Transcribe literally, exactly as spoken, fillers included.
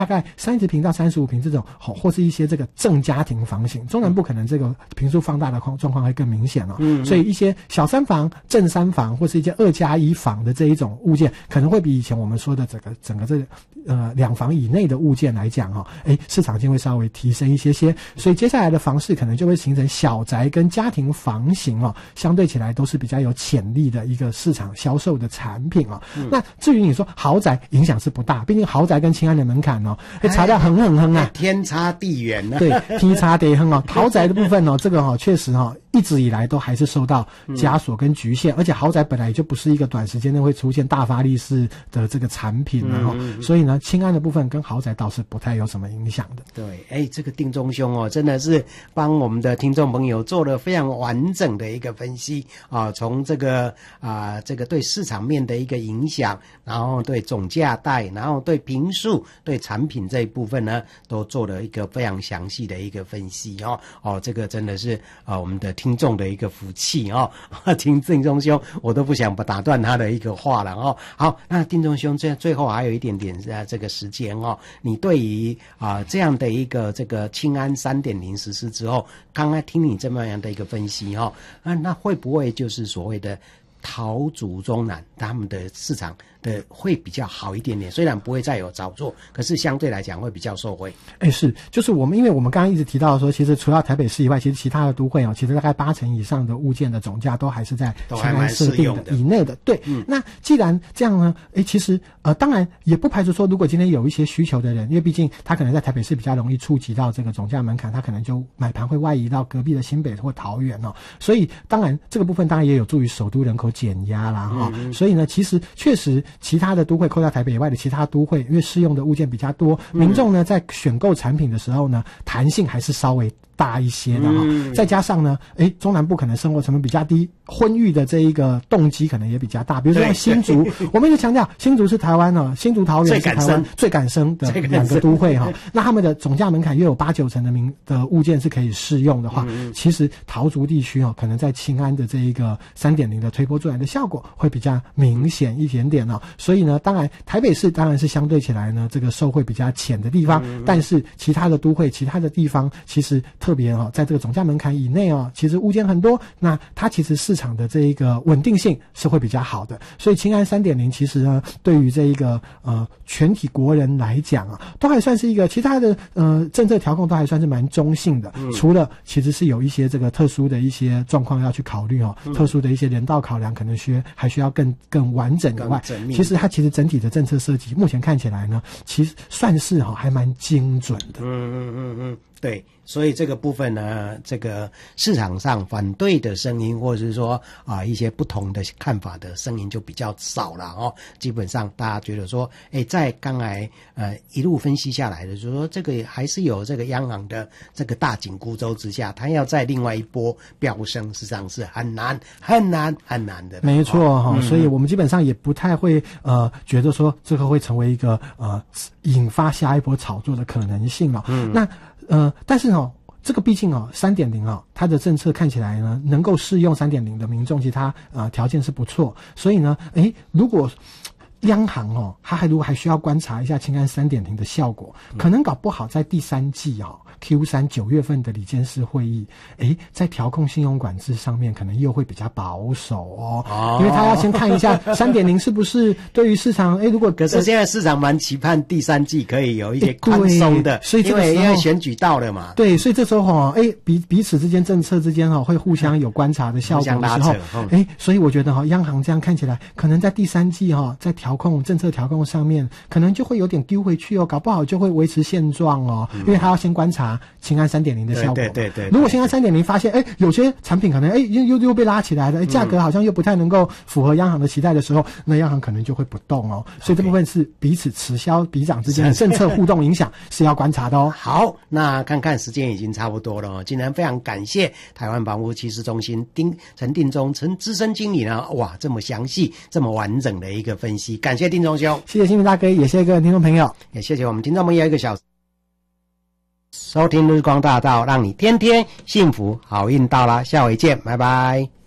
大概三十平到三十五平这种，好，或是一些这个正家庭房型，中南部可能这个坪数放大的状况会更明显了、哦。嗯，所以一些小三房、正三房或是一些二加一房的这一种物件，可能会比以前我们说的整个整个这呃两房以内的物件来讲哈、哦，哎，市场性会稍微提升一些些。所以接下来的房市可能就会形成小宅跟家庭房型哦，相对起来都是比较有潜力的一个市场销售的产品哦。嗯、那至于你说豪宅影响是不大，毕竟豪宅跟青安的门槛哦。会差到很很很啊， 天差地远呢、啊。 对，天差地远哦。豪宅的部分哦，这个哦，确实哦，一直以来都还是受到枷锁跟局限，嗯、而且豪宅本来就不是一个短时间内会出现大发利市的这个产品然后、嗯、所以呢，青安的部分跟豪宅倒是不太有什么影响的。 对，哎，这个定中兄哦，真的是帮我们的听众朋友做了非常完整的一个分析啊，从这个啊、呃、这个对市场面的一个影响，然后对总价带，然后对坪数，对产品这一部分呢，都做了一个非常详细的一个分析哦。哦，这个真的是啊、呃、我们的听众的一个福气哦。听定中兄，我都不想不打断他的一个话了哦。好，那定中兄这最后还有一点点啊这个时间哦，你对于啊、呃、这样的一个这个青安 三点零 实施之后，刚才听你这么样的一个分析哦，啊那会不会就是所谓的桃竹中南他们的市场的会比较好一点点，虽然不会再有炒作，可是相对来讲会比较受惠。 哎，是，就是我们，因为我们刚刚一直提到说，其实除了台北市以外，其实其他的都会哦，其实大概八成以上的物件的总价都还是在青安设定的以内的。对，嗯，那既然这样呢，哎，其实呃，当然也不排除说，如果今天有一些需求的人，因为毕竟他可能在台北市比较容易触及到这个总价门槛，他可能就买盘会外移到隔壁的新北或桃园哦，所以当然这个部分当然也有助于首都人口减压啦哈、嗯。所以呢，其实确实其他的都会，扣掉台北以外的其他都会，因为适用的物件比较多，民众呢在选购产品的时候呢，弹性还是稍微大一些的哈、嗯，再加上呢，哎，中南部可能生活成本比较低，婚育的这一个动机可能也比较大。比如说像新竹，我们一直强调新竹是台湾哦，新竹桃园是台湾最敢生的两个都会哈。那他们的总价门槛又有八九成的民的物件是可以适用的话，嗯、其实桃竹地区哦，可能在青安的这一个 三点零 的推波助澜的效果会比较明显一点点哦。所以呢，当然台北市当然是相对起来呢，这个受惠比较浅的地方，嗯、但是其他的都会、其他的地方其实特别哦，在这个总价门槛以内哦，其实物件很多，那它其实市场的这一个稳定性是会比较好的。所以青安 三点零 其实呢，对于这一个呃全体国人来讲啊，都还算是一个其他的呃政策调控都还算是蛮中性的，嗯、除了其实是有一些这个特殊的一些状况要去考虑哦，嗯、特殊的一些人道考量可能需还需要更更完整以外，其实它其实整体的政策设计目前看起来呢，其实算是哈、哦、还蛮精准的。 嗯嗯嗯嗯，对。所以这个部分呢，这个市场上反对的声音，或者是说啊一些不同的看法的声音就比较少了哦。基本上大家觉得说，哎，在刚才呃一路分析下来的，就是说这个还是有这个央行的这个大紧箍咒之下，它要在另外一波飙升，实际上是很难、很难、很难的。 没错哈、哦嗯，所以我们基本上也不太会呃觉得说这个会成为一个呃引发下一波炒作的可能性哦。嗯，那。呃，但是哦，这个毕竟哦 ，三点零 哦，它的政策看起来呢，能够适用 三点零 的民众，其实它呃条件是不错，所以呢，诶，如果央行哦，它还如果还需要观察一下青安 三点零 的效果，可能搞不好在第三季哦 Q 三 九月份的理监事会议，诶，在调控信用管制上面可能又会比较保守哦，哦因为他要先看一下 三点零 是不是对于市场，诶，如果可是现在市场蛮期盼第三季可以有一些宽松的，所以这个因为因为选举到了嘛， 对，所以这时候哈，诶，彼彼此之间政策之间哈会互相有观察的效果的时候，诶，所以我觉得哈，央行这样看起来，可能在第三季哈，在调控政策调控上面，可能就会有点丢回去哦，搞不好就会维持现状哦，嗯、因为他要先观察青安 三点零 的效果。 对对 对, 对, 对。 如果青安 三点零 发现，哎，有些产品可能哎又又又被拉起来了，哎，价格好像又不太能够符合央行的期待的时候，那央行可能就会不动哦。所以这部分是彼此持消彼长之间的政策互动影响是要观察的哦。 好，那看看时间已经差不多了哦。今天非常感谢台湾房屋趋势中心丁陈定中陈资深经理呢，哇，这么详细、这么完整的一个分析，感谢定中兄， 谢谢新民大哥，也谢谢各位听众朋友， 也谢谢我们听众朋友一个小时收听日光大道，让你天天幸福，好运到啦，下回见，拜拜。